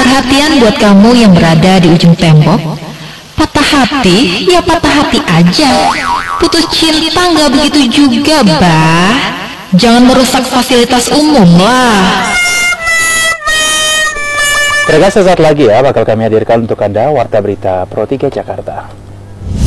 Perhatian buat kamu yang berada di ujung tembok. Patah hati, ya patah hati aja. Putus cinta nggak begitu juga, bah. Jangan merusak fasilitas umum lah. Terima sesaat lagi ya bakal kami hadirkan untuk Anda Warta Berita Pro 3 Jakarta.